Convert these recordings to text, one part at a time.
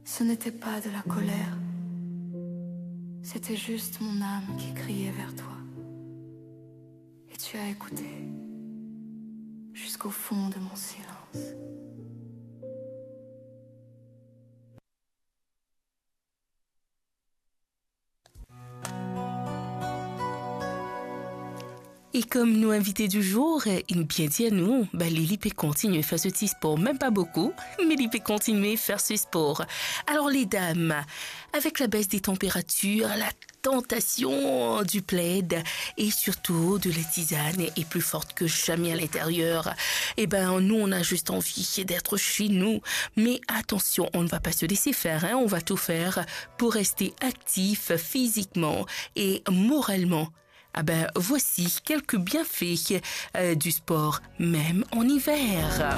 Ce n'était pas de la colère. C'était juste mon âme qui criait vers toi. Et tu as écouté jusqu'au fond de mon silence. Et comme nous invités du jour, il bien dit à nous, Lily peut continuer à faire ce petit sport, même pas beaucoup, mais il peut continuer à faire ce sport. Alors les dames, avec la baisse des températures, la tentation du plaid et surtout de la tisane est plus forte que jamais à l'intérieur. Nous on a juste envie d'être chez nous, mais attention, on ne va pas se laisser faire, on va tout faire pour rester actif physiquement et moralement. Voici quelques bienfaits du sport, même en hiver.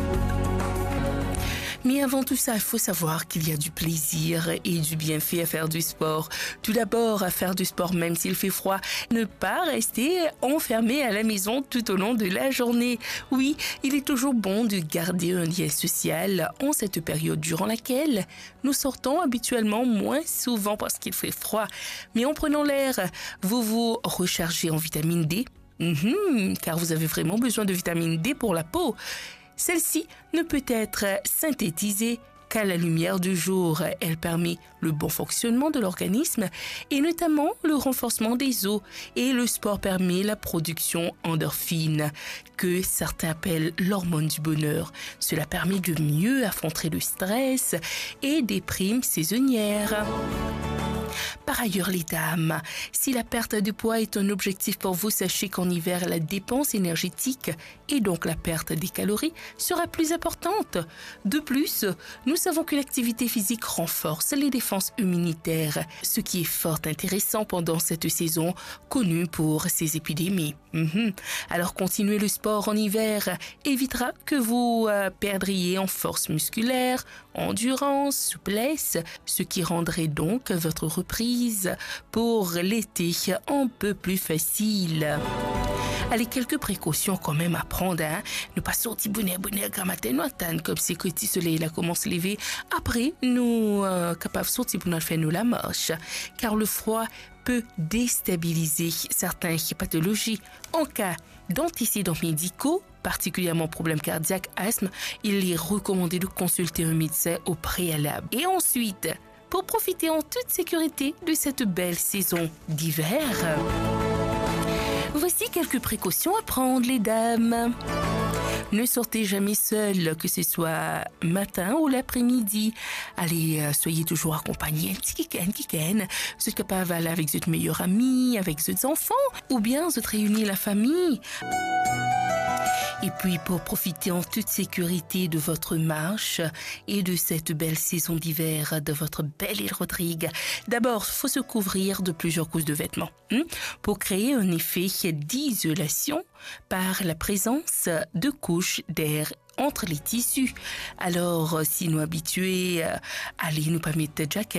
Mais avant tout ça, il faut savoir qu'il y a du plaisir et du bienfait à faire du sport. Tout d'abord, à faire du sport même s'il fait froid. Ne pas rester enfermé à la maison tout au long de la journée. Oui, il est toujours bon de garder un lien social en cette période durant laquelle nous sortons habituellement moins souvent parce qu'il fait froid. Mais en prenant l'air, vous vous rechargez en vitamine D. Car vous avez vraiment besoin de vitamine D pour la peau. Celle-ci ne peut être synthétisée qu'à la lumière du jour. Elle permet le bon fonctionnement de l'organisme et notamment le renforcement des os. Et le sport permet la production endorphine, que certains appellent l'hormone du bonheur. Cela permet de mieux affronter le stress et des primes saisonnières. Par ailleurs, les dames, si la perte de poids est un objectif pour vous, sachez qu'en hiver, la dépense énergétique et donc la perte des calories sera plus importante. De plus, nous savons que l'activité physique renforce les défenses immunitaires, ce qui est fort intéressant pendant cette saison connue pour ces épidémies. Alors, continuer le sport en hiver évitera que vous perdriez en force musculaire, endurance, souplesse, ce qui rendrait donc votre reprise pour l'été un peu plus facile. Allez, quelques précautions quand même à prendre. Ne pas sortir bonnet grand matin, nous attendre comme si le petit soleil là commence à lever. Après, nous capables de sortir pour nous faire nous la marche. Car le froid peut déstabiliser certaines pathologies. En cas d'antécédents médicaux, particulièrement problèmes cardiaques, asthme, il est recommandé de consulter un médecin au préalable. Et ensuite, pour profiter en toute sécurité de cette belle saison d'hiver, voici quelques précautions à prendre, les dames. Ne sortez jamais seul, que ce soit matin ou l'après-midi. Allez, soyez toujours accompagnés, un petit kiken. Vous êtes capable d'aller avec votre meilleur ami, avec vos enfants, ou bien vous réunir la famille. Et puis, pour profiter en toute sécurité de votre marche et de cette belle saison d'hiver, de votre belle île Rodrigue, d'abord, il faut se couvrir de plusieurs couches de vêtements pour créer un effet d'isolation par la présence de couches d'air entre les tissus. Alors, si nous habitués, allez nous pas mettre de jacket,